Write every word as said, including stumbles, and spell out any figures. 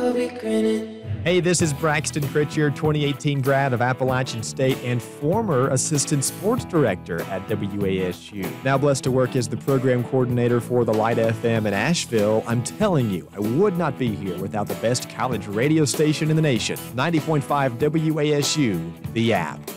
I'll be grinning. Hey, this is Braxton Critcher, twenty eighteen grad of Appalachian State and former assistant sports director at W A S U. Now blessed to work as the program coordinator for the Light F M in Asheville. I'm telling you, I would not be here without the best college radio station in the nation. ninety point five W A S U, the app.